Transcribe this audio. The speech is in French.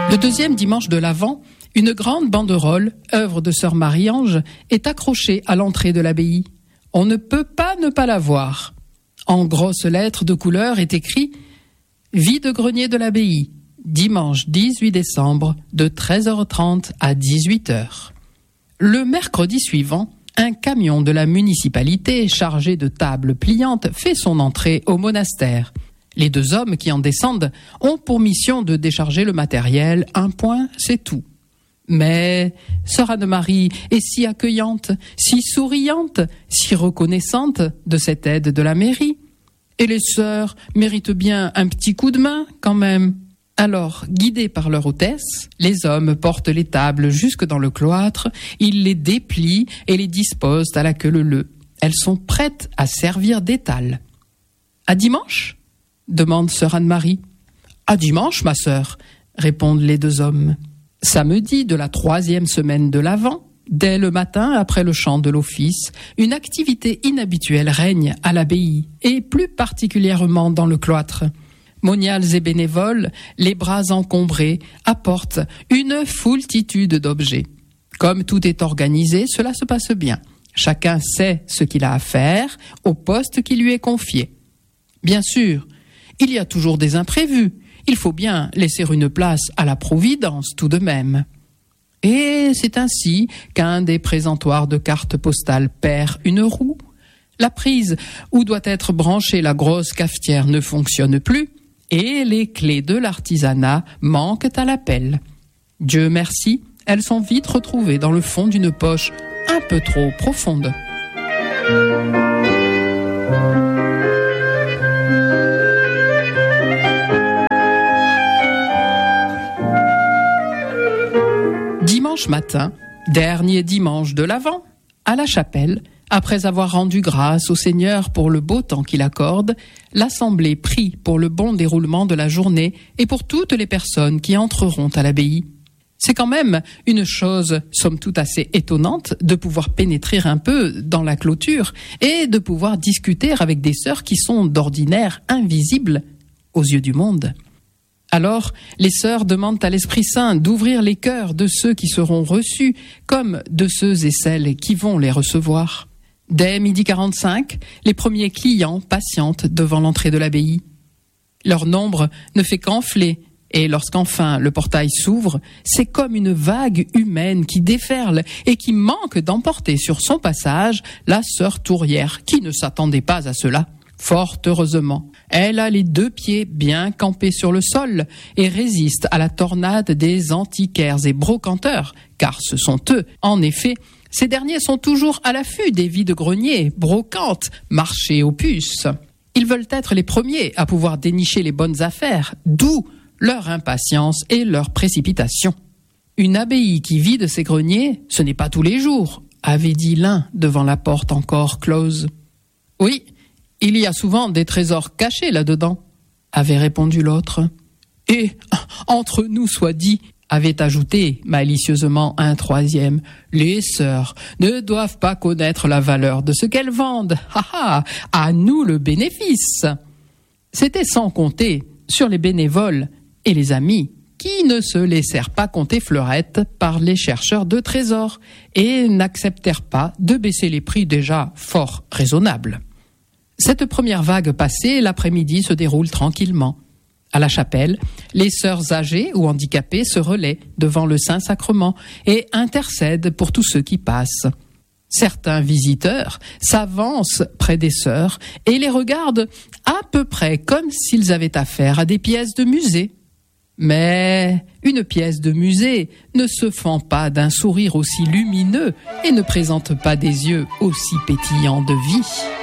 Le deuxième dimanche de l'Avent, une grande banderole, œuvre de sœur Marie-Ange, est accrochée à l'entrée de l'abbaye. On ne peut pas ne pas la voir. En grosses lettres de couleur est écrit « Vide-grenier de l'abbaye, dimanche 18 décembre, de 13h30 à 18h ». Le mercredi suivant, un camion de la municipalité chargé de tables pliantes fait son entrée au monastère. Les deux hommes qui en descendent ont pour mission de décharger le matériel. Un point, c'est tout. Mais sœur Anne-Marie est si accueillante, si souriante, si reconnaissante de cette aide de la mairie. Et les sœurs méritent bien un petit coup de main quand même. Alors, guidés par leur hôtesse, les hommes portent les tables jusque dans le cloître, ils les déplient et les disposent à la queue leu-leu. Elles sont prêtes à servir d'étal. « À dimanche ?» demande sœur Anne-Marie. « À dimanche, ma sœur », répondent les deux hommes. Samedi de la 3e semaine de l'Avent, dès le matin après le chant de l'office, une activité inhabituelle règne à l'abbaye, et plus particulièrement dans le cloître. Moniales et bénévoles, les bras encombrés, apportent une foultitude d'objets. Comme tout est organisé, cela se passe bien. Chacun sait ce qu'il a à faire au poste qui lui est confié. Bien sûr, il y a toujours des imprévus. Il faut bien laisser une place à la providence tout de même. Et c'est ainsi qu'un des présentoirs de cartes postales perd une roue. La prise où doit être branchée la grosse cafetière ne fonctionne plus et les clés de l'artisanat manquent à l'appel. Dieu merci, elles sont vite retrouvées dans le fond d'une poche un peu trop profonde. Dimanche matin, dernier dimanche de l'Avent, à la chapelle, après avoir rendu grâce au Seigneur pour le beau temps qu'il accorde, l'Assemblée prie pour le bon déroulement de la journée et pour toutes les personnes qui entreront à l'abbaye. C'est quand même une chose, somme toute assez étonnante, de pouvoir pénétrer un peu dans la clôture et de pouvoir discuter avec des sœurs qui sont d'ordinaire invisibles aux yeux du monde. Alors, les sœurs demandent à l'Esprit Saint d'ouvrir les cœurs de ceux qui seront reçus, comme de ceux et celles qui vont les recevoir. Dès 12h45, les premiers clients patientent devant l'entrée de l'abbaye. Leur nombre ne fait qu'enfler, et lorsqu'enfin le portail s'ouvre, c'est comme une vague humaine qui déferle et qui manque d'emporter sur son passage la sœur Tourière, qui ne s'attendait pas à cela. Fort heureusement, elle a les deux pieds bien campés sur le sol et résiste à la tornade des antiquaires et brocanteurs, car ce sont eux, en effet. Ces derniers sont toujours à l'affût des vide-greniers, brocantes, marchés aux puces. Ils veulent être les premiers à pouvoir dénicher les bonnes affaires, d'où leur impatience et leur précipitation. Une abbaye qui vide ses greniers, ce n'est pas tous les jours, avait dit l'un devant la porte encore close. Oui, il y a souvent des trésors cachés là-dedans, avait répondu l'autre. Et, entre nous soit dit, avait ajouté malicieusement un troisième, les sœurs ne doivent pas connaître la valeur de ce qu'elles vendent. À nous le bénéfice. C'était sans compter sur les bénévoles et les amis qui ne se laissèrent pas compter fleurette par les chercheurs de trésors et n'acceptèrent pas de baisser les prix déjà fort raisonnables. Cette première vague passée, l'après-midi se déroule tranquillement. À la chapelle, les sœurs âgées ou handicapées se relaient devant le Saint-Sacrement et intercèdent pour tous ceux qui passent. Certains visiteurs s'avancent près des sœurs et les regardent à peu près comme s'ils avaient affaire à des pièces de musée. Mais une pièce de musée ne se fend pas d'un sourire aussi lumineux et ne présente pas des yeux aussi pétillants de vie.